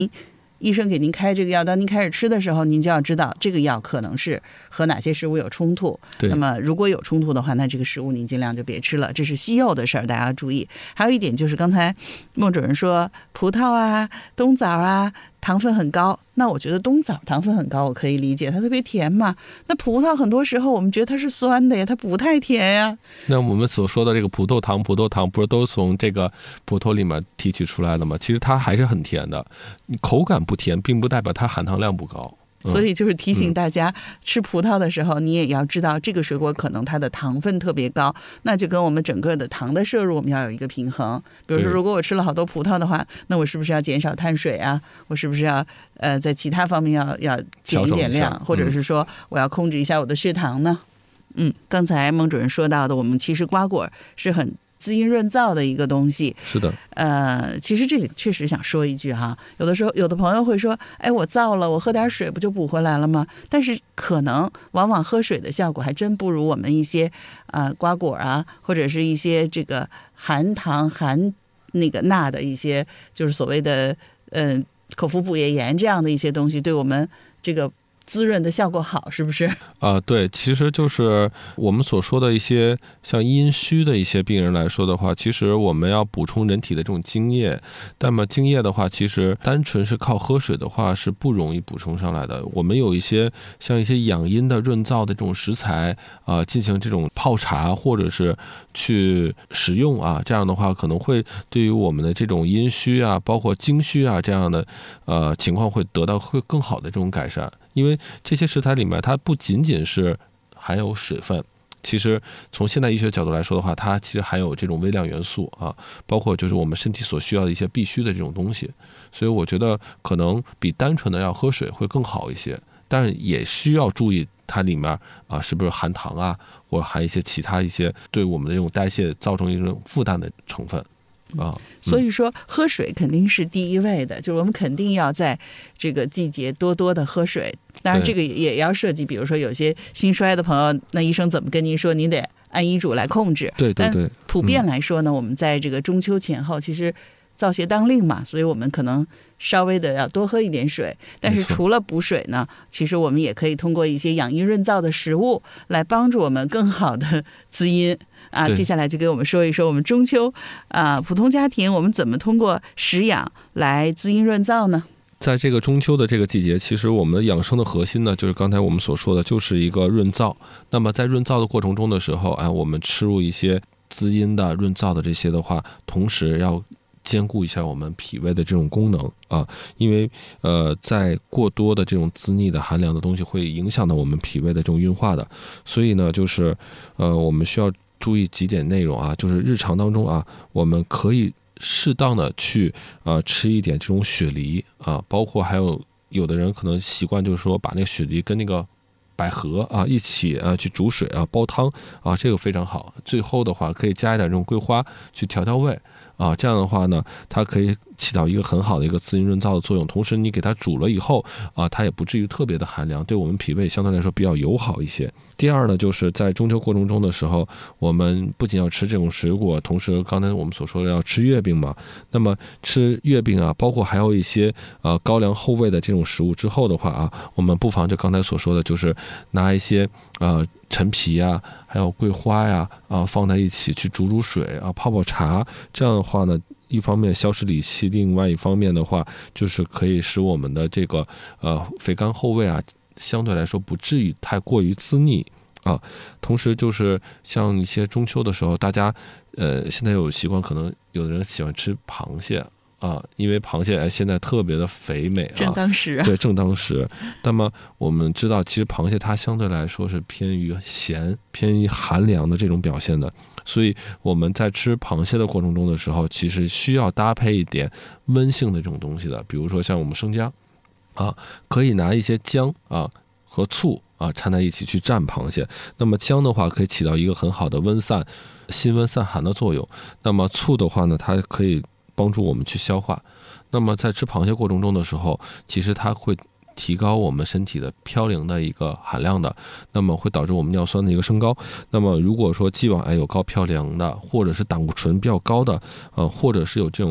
医生给您开这个药，当您开始吃的时候，您就要知道这个药可能是和哪些食物有冲突。那么如果有冲突的话，那这个食物您尽量就别吃了，这是西药的事儿，大家要注意。还有一点就是刚才孟主任说葡萄啊、冬枣啊糖分很高，那我觉得冬枣糖分很高我可以理解，它特别甜嘛。那葡萄很多时候我们觉得它是酸的呀，它不太甜呀。 那我们所说的这个葡萄糖不是都从这个葡萄里面提取出来的吗？其实它还是很甜的，口感不甜并不代表它含糖量不高。 所以就是提醒大家，吃葡萄的时候你也要知道这个水果可能它的糖分特别高，那就跟我们整个的糖的摄入我们要有一个平衡。比如说如果我吃了好多葡萄的话，那我是不是要减少碳水啊？我是不是要在其他方面要减一点量，或者是说我要控制一下我的血糖呢？刚才孟主任说到的，我们其实瓜果是很滋阴润燥的一个东西。 是的。 其实这里确实想说一句哈，有的时候有的朋友会说，哎，我燥了，我喝点水不就补回来了吗？但是可能往往喝水的效果还真不如我们一些瓜果啊，或者是一些这个含糖含那个钠的一些，就是所谓的口服补液盐这样的一些东西，对我们这个滋润的效果好，是不是？ 对，其实就是我们所说的一些像阴虚的一些病人来说的话，其实我们要补充人体的这种精液，那么精液的话，其实单纯是靠喝水的话是不容易补充上来的。我们有一些像一些养阴的润燥的这种食材进行这种泡茶或者是去使用这样的话可能会对于我们的这种阴虚包括精虚这样的情况会得到会更好的这种改善。因为这些食材里面它不仅仅是含有水分，其实从现代医学角度来说的话，它其实含有这种微量元素包括就是我们身体所需要的一些必须的这种东西。所以我觉得可能比单纯的要喝水会更好一些，但是也需要注意它里面是不是含糖或者含一些其他一些对我们的这种代谢造成一种负担的成分。 所以说喝水肯定是第一位的，就是我们肯定要在这个季节多多的喝水。当然这个也要涉及，比如说有些心衰的朋友，那医生怎么跟您说，您得按医嘱来控制。 对。 但普遍来说呢，我们在这个中秋前后其实燥邪当令嘛，所以我们可能稍微的要多喝一点水。但是除了补水呢，其实我们也可以通过一些养阴润燥的食物来帮助我们更好的滋阴。接下来就给我们说一说我们中秋普通家庭我们怎么通过食养来滋阴润燥呢？ 在这个中秋的这个季节，其实我们养生的核心呢，就是刚才我们所说的，就是一个润燥。那么在润燥的过程中的时候我们吃入一些滋阴的润燥的这些的话，同时要兼顾一下我们脾胃的这种功能因为在过多的这种滋腻的寒凉的东西会影响到我们脾胃的这种运化的。所以呢就是我们需要注意几点内容就是日常当中我们可以适当的去吃一点这种雪梨包括还有的人可能习惯就是说把那个雪梨跟那个百合一起去煮水煲汤这个非常好。最后的话可以加一点这种桂花去调味这样的话呢，它可以起到一个很好的一个滋阴润燥的作用。同时你给它煮了以后它也不至于特别的寒凉，对我们脾胃相对来说比较友好一些。第二呢，就是在中秋过程中的时候，我们不仅要吃这种水果，同时刚才我们所说的要吃月饼嘛。那么吃月饼包括还有一些高粱厚味的这种食物之后的话我们不妨就刚才所说的，就是拿一些陈皮还有桂花放在一起去煮水泡茶。这样的话呢，一方面消食理气，另外一方面的话就是可以使我们的这个肥甘厚味相对来说不至于太过于滋腻同时就是像一些中秋的时候，大家现在有习惯，可能有的人喜欢吃螃蟹因为螃蟹现在特别的肥美正当时对，正当时。那么我们知道其实螃蟹它相对来说是偏于咸偏于寒凉的这种表现的，所以我们在吃螃蟹的过程中的时候，其实需要搭配一点温性的这种东西的。比如说像我们生姜可以拿一些姜和醋掺在一起去蘸螃蟹。那么姜的话可以起到一个很好的辛温散寒的作用，那么醋的话呢，它可以帮助我们去消化。那么在吃螃蟹过程中的时候，其实它会提高我们身体的嘌呤的一个含量的，那么会导致我们尿酸的一个升高。那么如果说既往有高嘌呤的，或者是胆固醇比较高的或者是有这种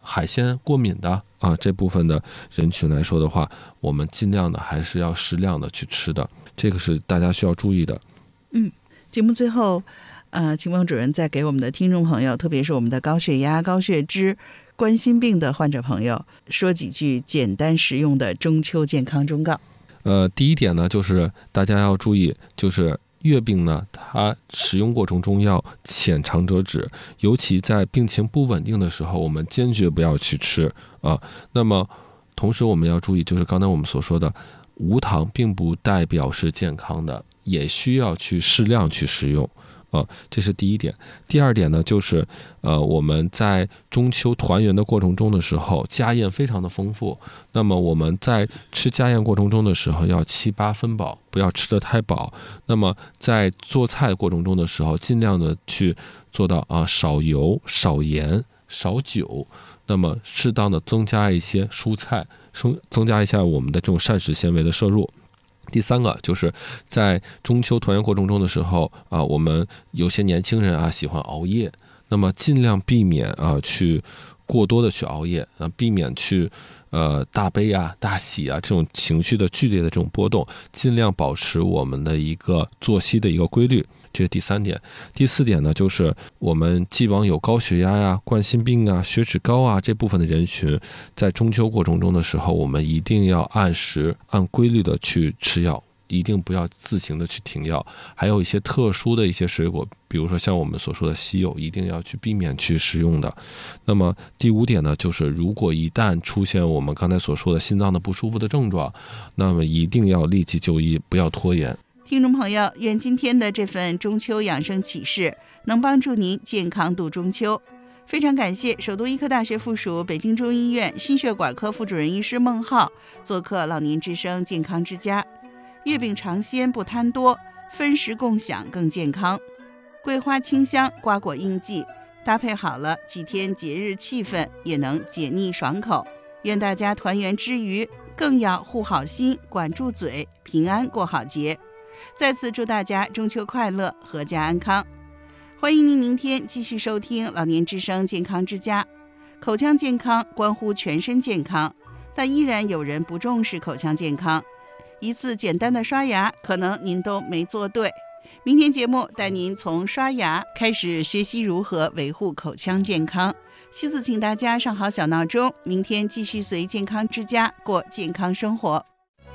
海鲜过敏的这部分的人群来说的话，我们尽量的还是要适量的去吃的，这个是大家需要注意的。 节目最后秦梦主任再给我们的听众朋友，特别是我们的高血压、高血脂、冠心病的患者朋友，说几句简单实用的中秋健康忠告。 第一点呢，就是大家要注意，就是月饼呢，它使用过程中要浅尝辄止，尤其在病情不稳定的时候，我们坚决不要去吃那么同时我们要注意，就是刚才我们所说的，无糖并不代表是健康的，也需要去适量去食用这是第一点。第二点呢，就是我们在中秋团圆的过程中的时候，家宴非常的丰富。那么我们在吃家宴过程中的时候，要7、8分饱，不要吃得太饱。那么在做菜过程中的时候，尽量的去做到少油、少盐、少酒。那么适当的增加一些蔬菜，增加一下我们的这种膳食纤维的摄入。第三个就是在中秋团圆过程中的时候我们有些年轻人喜欢熬夜，那么尽量避免去过多的去熬夜避免去大悲大喜这种情绪的剧烈的这种波动，尽量保持我们的一个作息的一个规律，这是第三点。第四点呢，就是我们既往有高血压冠心病血脂高这部分的人群，在中秋过程中的时候，我们一定要按时按规律的去吃药，一定不要自行的去停药。还有一些特殊的一些水果，比如说像我们所说的西柚，一定要去避免去食用的。那么第五点呢，就是如果一旦出现我们刚才所说的心脏的不舒服的症状，那么一定要立即就医，不要拖延。 听众朋友，愿今天的这份中秋养生启示能帮助您健康度中秋。非常感谢首都医科大学附属北京中医院心血管科副主任医师孟浩做客老年之声健康之家。月饼尝鲜不贪多，分食共享更健康。桂花清香，瓜果应季，搭配好了，几天节日气氛也能解腻爽口。愿大家团圆之余，更要护好心，管住嘴，平安过好节。再次祝大家中秋快乐，阖家安康。欢迎您明天继续收听老年之声健康之家。口腔健康关乎全身健康，但依然有人不重视口腔健康。一次简单的刷牙，可能您都没做对。明天节目带您从刷牙开始学习如何维护口腔健康。西子请大家上好小闹钟，明天继续随健康之家过健康生活。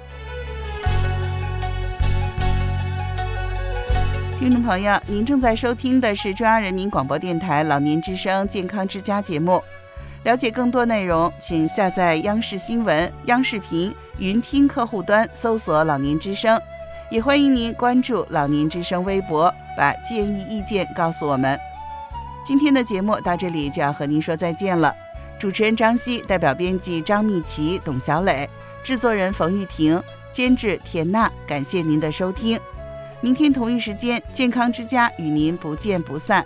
听众朋友，您正在收听的是中央人民广播电台老年之声健康之家节目。了解更多内容，请下载央视新闻、央视频云听客户端，搜索老年之声。也欢迎您关注老年之声微博，把建议意见告诉我们。今天的节目到这里就要和您说再见了。主持人张希，代表编辑张蜜琪、董小磊，制作人冯玉婷，监制田娜，感谢您的收听。明天同一时间，健康之家与您不见不散。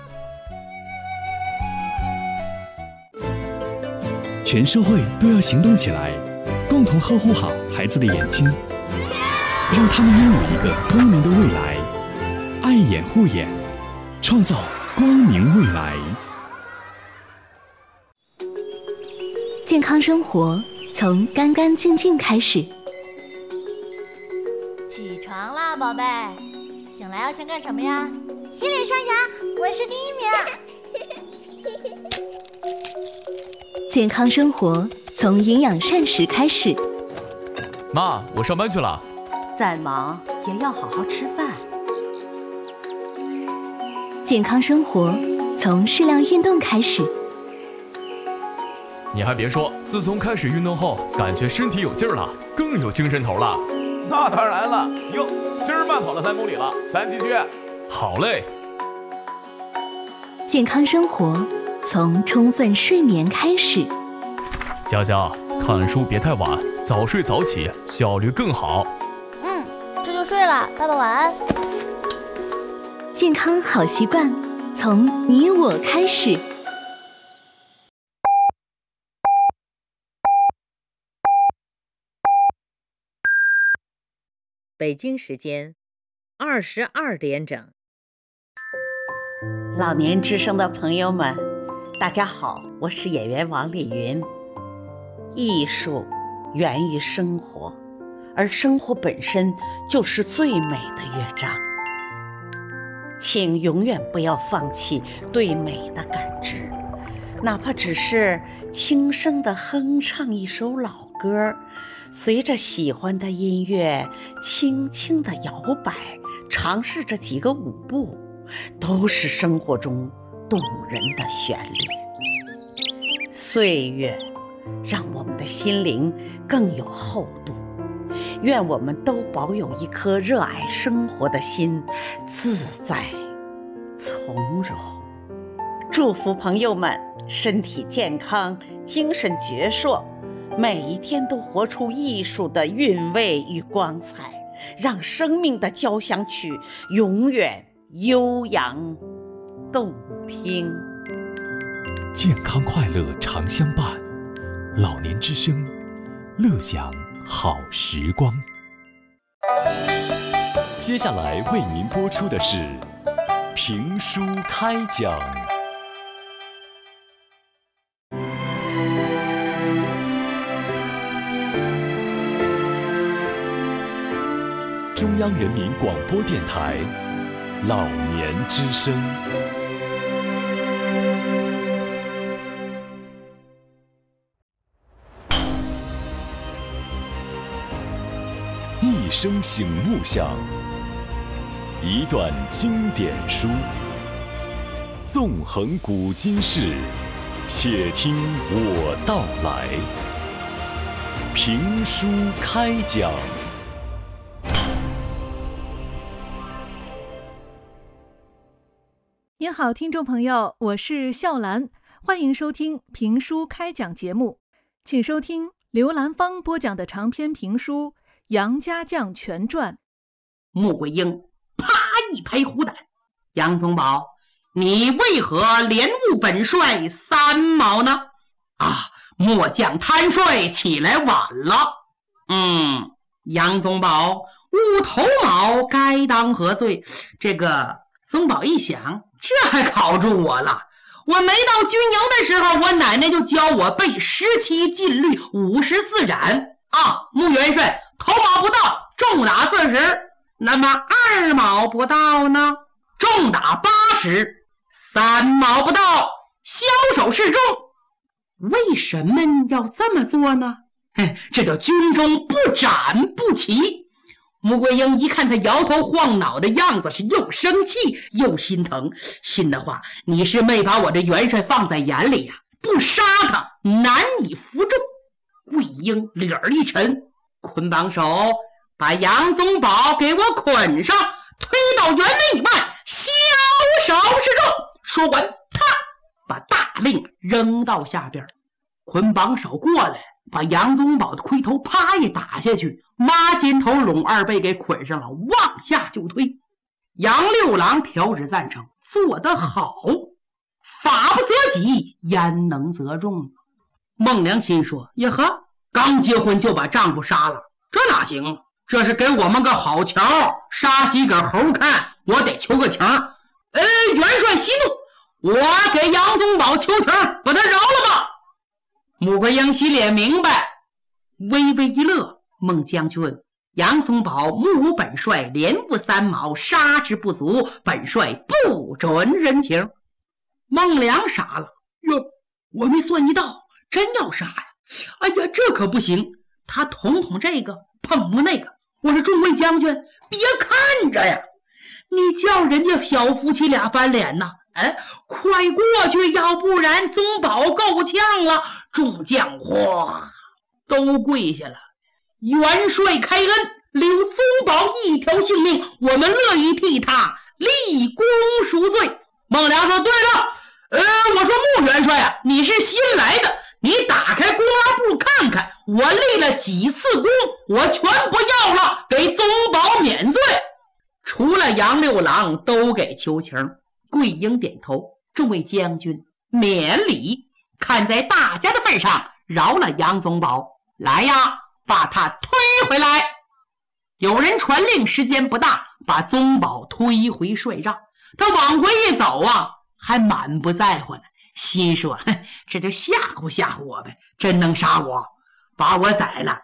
全社会都要行动起来，共同呵护好孩子的眼睛，让他们拥有一个光明的未来。爱眼护眼，创造光明未来。 健康生活从干干净净开始。 起床啦，宝贝！醒来要先干什么呀？洗脸刷牙，我是第一名。 健康生活从营养膳食开始。 妈，我上班去了。 再忙也要好好吃饭。 健康生活从适量运动开始。 你还别说，自从开始运动后，感觉身体有劲儿了，更有精神头了。 那当然了，哟，今儿慢跑了3公里了，咱继续。 好嘞。 健康生活从充分睡眠开始。 佳佳，看书别太晚，早睡早起，效率更好。 这就睡了，爸爸晚安。 健康好习惯从你我开始。 北京时间22点整。 老年之声的朋友们， 大家好，我是演员王丽云。艺术源于生活，而生活本身就是最美的乐章。请永远不要放弃对美的感知，哪怕只是轻声地哼唱一首老歌，随着喜欢的音乐轻轻地摇摆，尝试着几个舞步，都是生活中动人的旋律。岁月让我们的心灵更有厚度，愿我们都保有一颗热爱生活的心，自在从容。祝福朋友们身体健康，精神矍铄，每一天都活出艺术的韵味与光彩，让生命的交响曲永远悠扬动听。 健康快乐常相伴，老年之声，乐享好时光。接下来为您播出的是评书开讲。中央人民广播电台老年之声。一声醒目响，一段经典书，纵横古今事，且听我道来。评书开讲。 您好，听众朋友，我是笑兰，欢迎收听评书开讲节目，请收听刘兰芳播讲的长篇评书《杨家将全传》。 穆桂英啪一拍虎胆：“杨宗保，你为何连误本帅3毛呢？啊，末将贪睡起来晚了。杨宗保误头毛，该当何罪？”这个宗保一想，这还考住我了。我没到军营的时候，我奶奶就教我背17禁律54斩啊。穆元帅头毛不到，重打40，那么2毛不到呢，重打80，3毛不到，枭首示众。为什么要这么做呢？这叫军中不斩不起。穆桂英一看他摇头晃脑的样子，是又生气又心疼，心的话，你是没把我这元帅放在眼里呀，不杀他难以服众。桂英脸儿一沉，捆绑手，把杨宗保给我捆上，推到辕门以外，枭首示众。说完，他把大令扔到下边，捆绑手过来，把杨宗保的盔头啪一打下去，抹肩头拢2背给捆上了，往下就推。杨六郎调旨赞成，做得好，法不责己，焉能责众？孟良心说：“呀呵，刚结婚就把丈夫杀了，这哪行？这是给我们个好桥，杀几个猴看，我得求个情。元帅息怒，我给杨宗保求情，把他饶了吧。”穆桂英心里明白，微微一乐：“孟将军，杨宗保目无本帅，连误3毛，杀之不足，本帅不准人情。”孟良傻了：“哟，我没算一道，真要杀呀？哎呀，这可不行！他捅这个，碰碰那个。我说众位将军，别看着呀，你叫人家小夫妻俩翻脸呐！快过去，要不然宗保够呛了。”众将哗都跪下了：“元帅开恩，留宗保一条性命，我们乐意替他立功赎罪。”孟良说：“对了，我说穆元帅啊，你是新来的，你打开公安部看看，我立了几次功，我全不要了，给宗保免罪。”除了杨六郎都给求情。桂英点头：“众位将军免礼，看在大家的份上，饶了杨宗保。来呀，把他推回来。”有人传令，时间不大，把宗保推回帅帐。他往回一走啊，还满不在乎呢。 心说这就吓唬吓唬我呗，真能杀我，把我宰了，